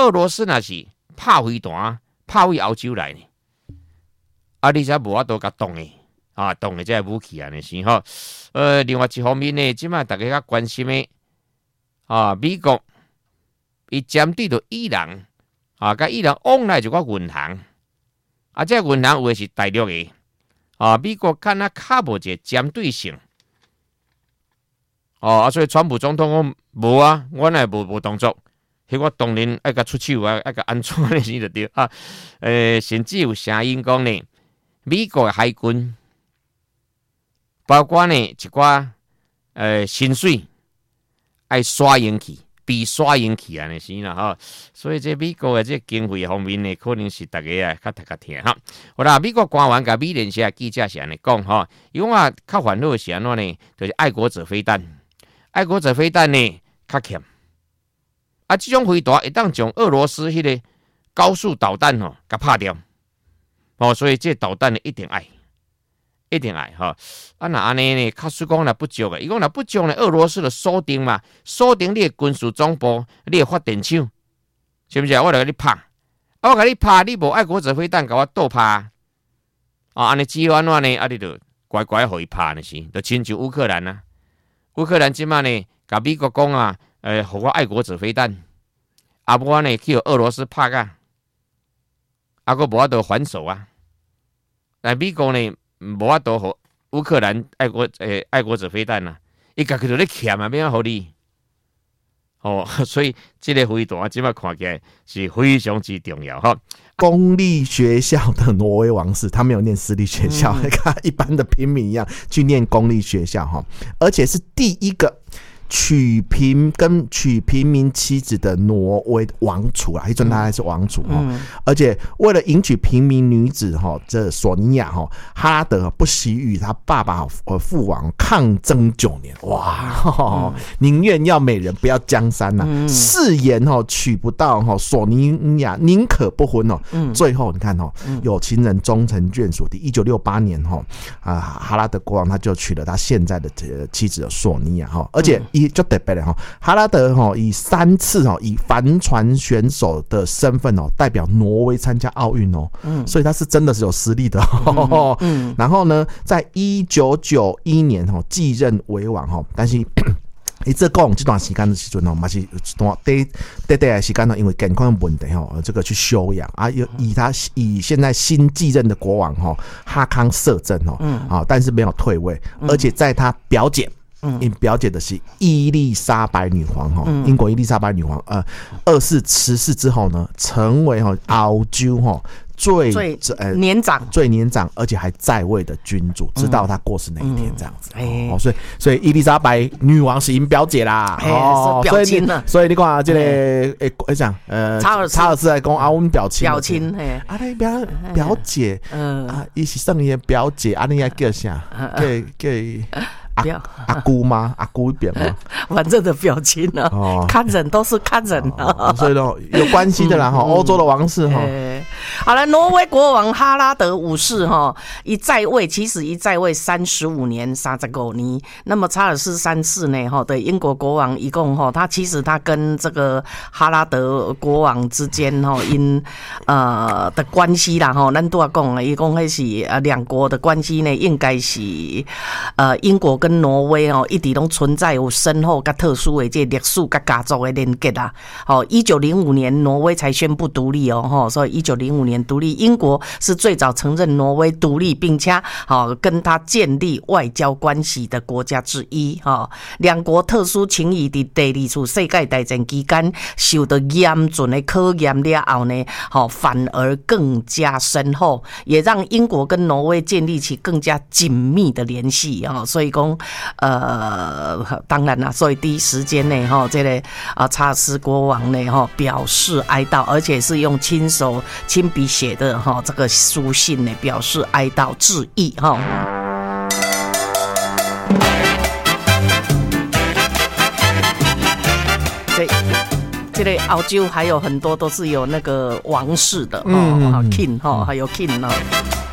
俄罗斯那是拍飞弹拍回欧洲来呢，你才无法度甲动的动的这武器安尼是吼。另外一方面呢，即摆大家较关心的美国伊针对着伊朗甲伊朗往来一个银行这银行有的是大陆的美国敢若较无一个针对性所以川普总统讲无我乃无动作。我当然爱甲出手爱甲安怎呢？是就对甚至有声音讲呢，美国的海军包括呢一寡薪水爱刷引起，比刷引起安尼是啦所以这美国的这经费方面呢，可能是大家较读较听好啦，美国官员甲美联社记者是安尼讲伊讲较烦恼的是安怎呢？就是爱国者飞弹呢较欠。这种飞弹会当将俄罗斯迄个高速导弹甲拍掉所以这导弹呢一定爱那安尼呢，卡斯讲不足的，伊讲不足呢，俄罗斯就锁定嘛，锁定你的军事总部，你的发电厂，是不是？我就甲你拍，我甲你拍，你无爱国者飞弹，甲我倒拍安尼只有安怎呢？你就乖乖互伊拍呢是，就亲像乌克兰啊，乌克兰即摆呢，甲美国讲互我爱国者飞弹，我呢去俄罗斯拍佫无法度还手但美国呢无法度互乌克兰爱国者飞弹伊家己就咧欠免互你所以这个飞弹即摆看起来是非常之重要公立学校的挪威王室，他没有念私立学校，跟一般的平民一样去念公立学校而且是第一个娶平民妻子的挪威王储啦，迄阵他还是王储而且为了迎娶平民女子这索尼娅哈拉德不惜与他爸爸父王抗争9年，哇，宁愿要美人不要江山誓言娶不到索尼娅，宁可不婚最后你看有情人终成眷属。1968年哈拉德国王他就娶了他现在的妻子索尼娅而且就特别的哈拉德以3次以帆船选手的身份代表挪威参加奥运所以他是真的是有实力的然后呢，在1991年继任为王但是这国王这段时间的时阵嘛是短的时间因为健康问题这个去休养以现在新继任的国王哈康摄政但是没有退位而且在他表姐表姐的是伊丽莎白女皇英国伊丽莎白女皇2世辞世之后呢，成为欧洲最年长而且还在位的君主，直到他过世那一天这样子所以伊丽莎白女王是因表姐啦是表亲了， 所以你看这个讲查尔斯来讲我们表亲你表姐伊是圣爷表姐你要叫啥叫阿姑吗？阿姑一边吗？ 反正的表情看人都是看人所以有关系的啦欧洲的王室好了，挪威国王哈拉德5世一在位35年35年。那么查尔斯3世呢的英国国王一共他其实他跟这个哈拉德国王之间因的关系啦咱都要讲一共是两国的关系呢，应该是英国跟挪威一直都存在有深厚跟特殊的这历史跟家族的连结啦。1905年挪威才宣布独立所以1905年独立，英国是最早承认挪威独立，并且跟他建立外交关系的国家之一两国特殊情谊在第2次世界大战期间受到严峻的考验了后呢反而更加深厚，也让英国跟挪威建立起更加紧密的联系所以说当然啦，所以第一时间呢这个查尔斯国王呢表示哀悼，而且是用亲笔写的这个书信呢表示哀悼致意这个澳洲还有很多都是有那个王室的king还有 king